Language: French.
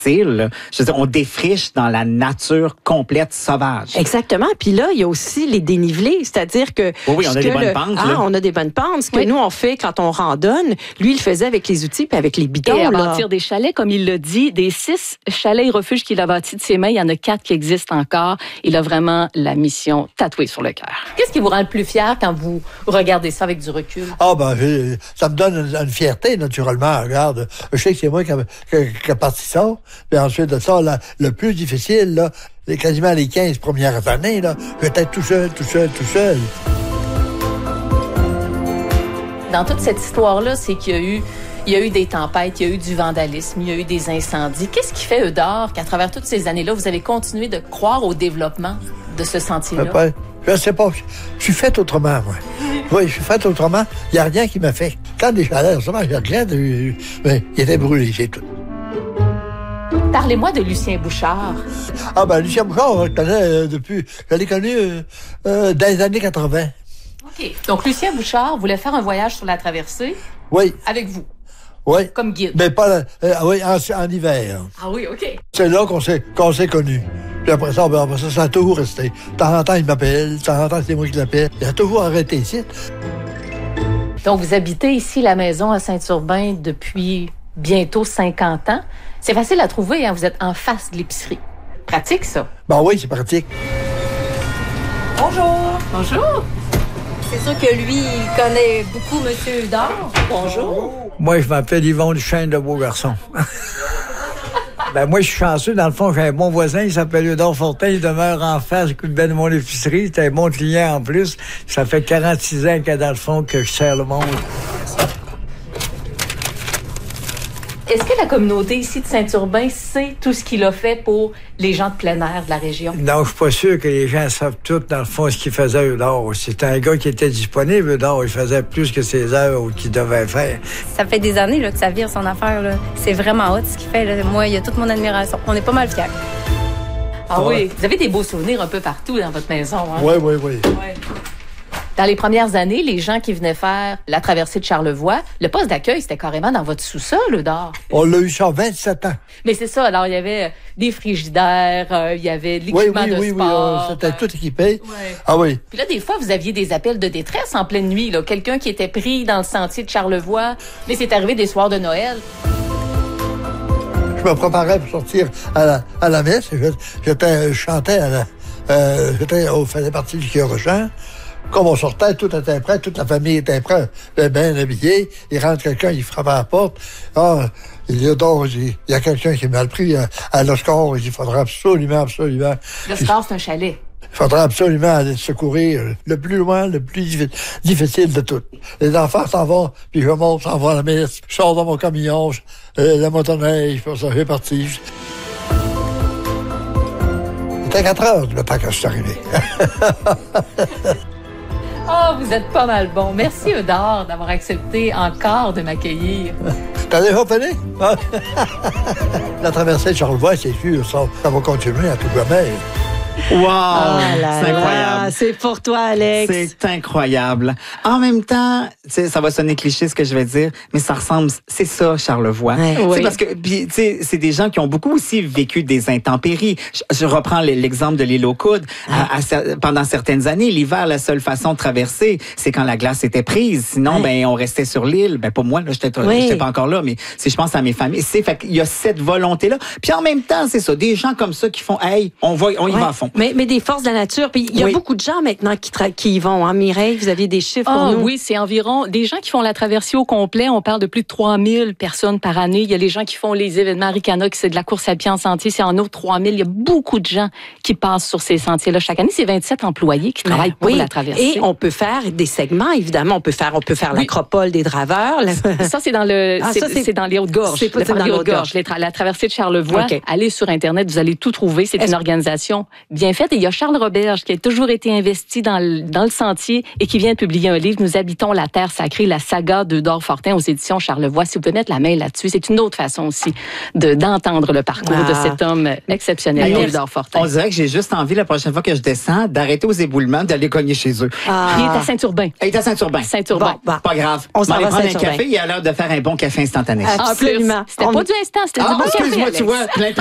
Je veux dire, on défriche dans la nature complète, sauvage. Exactement. Puis là, il y a aussi les dénivelés, c'est-à-dire que... Oui, on a des bonnes pentes. On a des bonnes pentes. Ce que nous, on fait quand on randonne, lui, il le faisait avec les outils puis avec les bidons. Et à bâtir des chalets, comme il l'a dit, des 6 chalets et refuges qu'il a bâtis de ses mains, il y en a 4 qui existent encore. Il a vraiment la mission tatouée sur le cœur. Qu'est-ce qui vous rend le plus fier quand vous regardez ça avec du recul? Ça me donne une fierté, naturellement. Regarde, je sais que c'est moi qui a parti ça. Puis ensuite de ça, là, le plus difficile, là, quasiment les 15 premières années, là, j'étais tout seul. Dans toute cette histoire-là, c'est qu'il y a eu des tempêtes, il y a eu du vandalisme, il y a eu des incendies. Qu'est-ce qui fait, Eudore, qu'à travers toutes ces années-là, vous avez continué de croire au développement de ce sentier-là? Je sais pas. Je suis fait autrement, moi. Oui, je suis fait autrement. Il n'y a rien qui m'a fait. Quand des chalets, il n'y a rien de... Mais il était brûlé, c'est tout. Parlez-moi de Lucien Bouchard. Lucien Bouchard, je l'ai connu dans les années 80. OK. Donc, Lucien Bouchard voulait faire un voyage sur la traversée. Oui. Avec vous. Oui. Comme guide. Mais pas en hiver. Ah oui, OK. C'est là qu'on s'est connus. Puis après ça, ça a toujours resté. De temps en temps, il m'appelle. De temps en temps, c'est moi qui l'appelle. Il a toujours arrêté ici. Donc, vous habitez ici, la maison à Saint-Urbain, depuis bientôt 50 ans. C'est facile à trouver, hein? Vous êtes en face de l'épicerie. Pratique, ça? Oui, c'est pratique. Bonjour. Bonjour. C'est sûr que lui, il connaît beaucoup M. Eudore. Bonjour. Moi, je m'appelle Yvon Duchesne de Beaugarçon. Moi, je suis chanceux. Dans le fond, j'ai un bon voisin, il s'appelle Eudore Fortin. Il demeure en face de mon épicerie. C'est un bon client en plus. Ça fait 46 ans que, dans le fond, que je sers le monde. Est-ce que la communauté ici de Saint-Urbain sait tout ce qu'il a fait pour les gens de plein air de la région? Non, je suis pas sûr que les gens savent tout, dans le fond, ce qu'il faisait Eudore. C'était un gars qui était disponible, Eudore. Il faisait plus que ses heures qu'il devait faire. Ça fait des années là, que ça vire son affaire. Là. C'est vraiment hot ce qu'il fait. Là. Moi, il y a toute mon admiration. On est pas mal fiers. Ah oui, vous avez des beaux souvenirs un peu partout dans votre maison. Hein? Oui. Ouais. Dans les premières années, les gens qui venaient faire la traversée de Charlevoix, le poste d'accueil, c'était carrément dans votre sous-sol, Eudore. On l'a eu ça 27 ans. Mais c'est ça, alors il y avait des frigidaires, il y avait de l'équipement de sport. Oui, c'était tout équipé. Ouais. Ah oui. Puis là, des fois, vous aviez des appels de détresse en pleine nuit, là. Quelqu'un qui était pris dans le sentier de Charlevoix, mais c'est arrivé des soirs de Noël. Je me préparais pour sortir à la messe. Je chantais je faisais partie du chœur de chant. Comme on sortait, tout était prêt, toute la famille était prête, bien habillée. Il rentre quelqu'un, il frappe à la porte. Il y a quelqu'un qui est mal pris à l'Oscar. Il faudra absolument. L'Oscar, c'est un chalet. Il faudra absolument aller secourir le plus loin, le plus difficile de tout. Les enfants s'en vont, puis je monte, s'en va à la messe. Je sors dans mon camion, la motoneige, puis ça fait partie. C'était 4 heures le temps que je suis arrivé. Vous êtes pas mal bon. Merci, Eudore, d'avoir accepté encore de m'accueillir. T'as déjà fini? La traversée de Charlevoix, c'est sûr, ça va continuer à tout jamais. Wow! C'est incroyable. C'est pour toi, Alex. C'est incroyable. En même temps, ça va sonner cliché ce que je vais dire, mais ça ressemble, c'est ça, Charlevoix. Oui. Parce que, c'est des gens qui ont beaucoup aussi vécu des intempéries. Je reprends l'exemple de l'île aux Coudes. Pendant certaines années, l'hiver, la seule façon de traverser, c'est quand la glace était prise. Sinon, on restait sur l'île. Pas moi, là, j'étais pas encore là, mais si je pense à mes familles, fait qu'il y a cette volonté-là. Puis en même temps, c'est ça, des gens comme ça qui font, hey, on y va à fond. Mais des forces de la nature. Puis il y a beaucoup de gens maintenant qui y vont. Hein? Mireille, vous aviez des chiffres pour nous? Oui, c'est environ des gens qui font la traversée au complet. On parle de plus de 3000 personnes par année. Il y a les gens qui font les événements Ricana, qui c'est de la course à pied en sentier. C'est en autre 3000. Il y a beaucoup de gens qui passent sur ces sentiers-là chaque année. C'est 27 employés qui travaillent pour la traversée. Et on peut faire des segments, évidemment. On peut faire l'acropole des draveurs. Ça, c'est dans c'est dans les Hautes-Gorges. C'est pas dans les Hautes-Gorges. La traversée de Charlevoix. Okay. Allez sur Internet, vous allez tout trouver. C'est une organisation bien bien faite. Et il y a Charles Roberge qui a toujours été investi dans le sentier et qui vient de publier un livre, Nous habitons la terre sacrée, la saga d'Eudore Fortin aux éditions Charlevoix. Si vous pouvez mettre la main là-dessus, c'est une autre façon aussi d'entendre le parcours de cet homme exceptionnel, Eudore Fortin. On dirait que j'ai juste envie, la prochaine fois que je descends, d'arrêter aux éboulements, d'aller cogner chez eux. Il est à Saint-Urbain. Il est à Saint-Urbain. Saint-Urbain. Bon, pas grave. On s'en aller va prendre un Saint-Urbain. café, il y a l'heure de faire un bon café instantané. Absolument. C'était pas du instant, c'était du bon café. Excuse-moi, Alex. tu vois, plein